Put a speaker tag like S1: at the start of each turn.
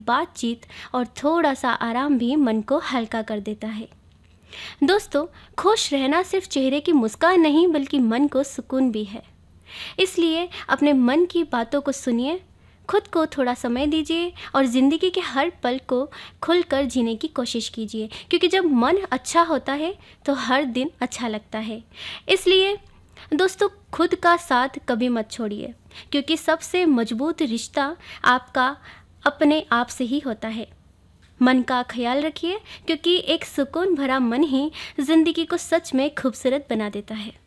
S1: बातचीत और थोड़ा सा आराम भी मन को हल्का कर देता है। दोस्तों, खुश रहना सिर्फ चेहरे की मुस्कान नहीं बल्कि मन को सुकून भी है। इसलिए अपने मन की बातों को सुनिए, खुद को थोड़ा समय दीजिए और ज़िंदगी के हर पल को खुलकर जीने की कोशिश कीजिए, क्योंकि जब मन अच्छा होता है तो हर दिन अच्छा लगता है। इसलिए दोस्तों, खुद का साथ कभी मत छोड़िए, क्योंकि सबसे मजबूत रिश्ता आपका अपने आप से ही होता है। मन का ख्याल रखिए, क्योंकि एक सुकून भरा मन ही ज़िंदगी को सच में खूबसूरत बना देता है।